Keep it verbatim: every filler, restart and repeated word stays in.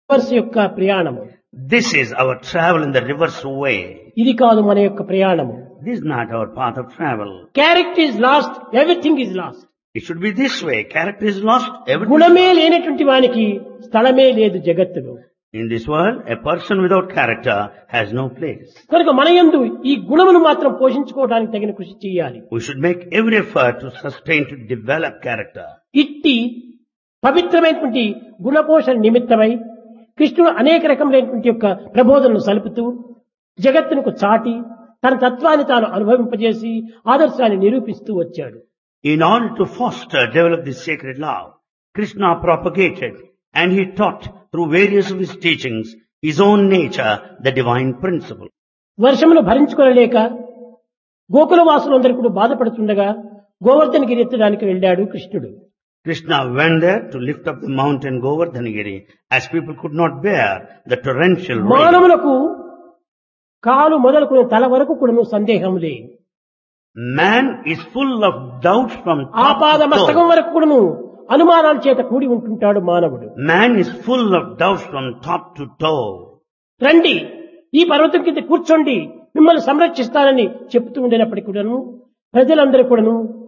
Reverse యొక్క ప్రయాణము. This is our travel in the reverse way. ఇది కాదు మన యొక్క ప్రయాణము. This is not our path of travel. Character is last, everything is last. It should be this way. Character is lost. Everything. గుణమే లేనటువంటి వానికి స్థలమే లేదు జగత్తులో. In this world, a person without character has no place. కనుక మన యందు ఈ గుణమును మాత్రం పోషించుకోవడానికి తగిన కృషి చేయాలి. We should make every effort to sustain, to develop character. ఇట్టి పవిత్రమైనటువంటి గుణపోషణ నిమిత్తమై కృష్ణుడు అనేక రకములైనటువంటి యొక్క ప్రబోధనలు సలుపుతూ జగత్తునకు చాటి తన తత్వాన్ని తాను అనుభవింపజేసి ఆదర్శాన్ని నిరూపిస్తూ వచ్చాడు. In order to foster, develop this sacred love, Krishna propagated and he taught through various of his teachings his own nature, the divine principle. వర్షమును భరించుకోలేక Gokula వాసులందరూ కూడా బాధపడుతుండగా గోవర్ధనగిరి ఎత్తడానికి వెళ్ళాడు కృష్ణుడు. Krishna went there to lift up the mountain Govardhanagiri as people could not bear the torrential rain. మానవులకు కాలు మొదలుకునే తల వరకు కూడా సందేహములే. Man is full of doubts from ఆపాద top to మస్తకం toe. వరకు కూడాను అనుమానాల చేత కూడి ఉంటుంటాడు మానవుడు. Man is full of doubts from top to toe. రండి ఈ పర్వతం కింద కూర్చోండి మిమ్మల్ని సంరక్షిస్తానని చెప్తూ ఉండినప్పటికీ కూడాను ప్రజలందరూ కూడాను